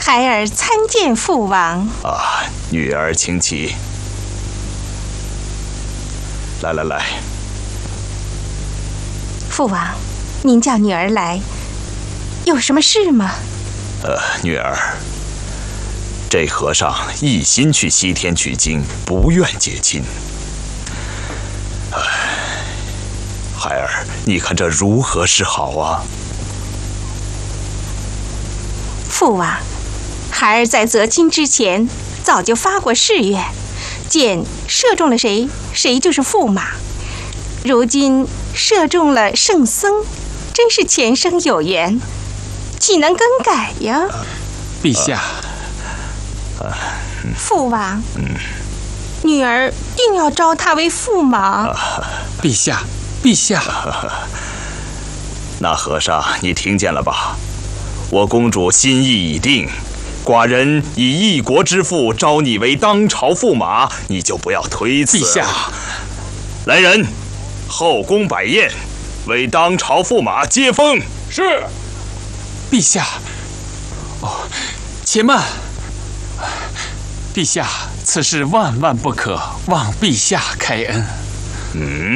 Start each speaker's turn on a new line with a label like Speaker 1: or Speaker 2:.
Speaker 1: 孩儿参见父王。
Speaker 2: 啊，女儿请起。来，
Speaker 1: 父王，您叫女儿来，有什么事吗？
Speaker 2: 女儿，这和尚一心去西天取经，不愿结亲。孩儿，你看这如何是好啊？
Speaker 1: 父王，孩儿在择亲之前早就发过誓愿，箭射中了谁，谁就是驸马。如今射中了圣僧，真是前生有缘，岂能更改呀？
Speaker 3: 陛下，
Speaker 1: 父王，女儿定要招他为驸马。
Speaker 3: 陛下，陛下。
Speaker 2: 那和尚，你听见了吧？我公主心意已定，寡人以一国之父招你为当朝驸马，你就不要推辞。
Speaker 3: 陛下，
Speaker 2: 来人，后宫摆宴，为当朝驸马接风。
Speaker 3: 是。陛下，哦，且慢。陛下，此事万万不可，望陛下开恩。